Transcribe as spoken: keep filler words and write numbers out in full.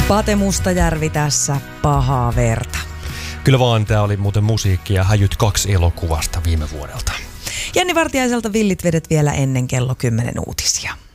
Pate Mustajärvi tässä, pahaa verta. Kyllä vaan, tämä oli muuten musiikkia Häjyt kaksi elokuvasta viime vuodelta. Jenni Vartiaiselta villit vedet vielä ennen kello kymmenen uutisia.